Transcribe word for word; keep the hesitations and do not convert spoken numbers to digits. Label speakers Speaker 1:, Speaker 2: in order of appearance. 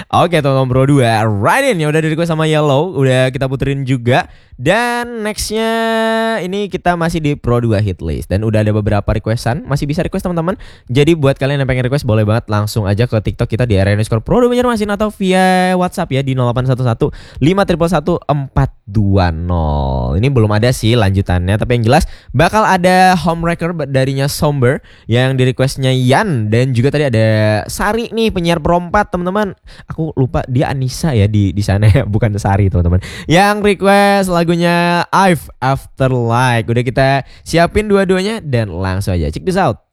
Speaker 1: Oke teman-teman Pro dua, right in ya udah dari gue sama Yellow, udah kita puterin juga. Dan nextnya ini kita masih di Pro dua hit list dan udah ada beberapa requestan, masih bisa request teman-teman. Jadi buat kalian yang pengen request boleh banget langsung aja ke TikTok kita di area underscore Pro dua Banjarmasin atau via WhatsApp ya di nol delapan satu satu lima satu satu empat dua nol. Ini belum ada sih lanjutannya, tapi yang jelas bakal ada home wrecker darinya Somber yang di requestnya Yan, dan juga tadi ada Sari nih penyiar Pro empat teman-teman. Aku lupa dia Anissa ya di di sana ya, bukan Sari teman-teman. Yang request lagunya I've After Like. Udah kita siapin dua-duanya dan langsung aja check this out.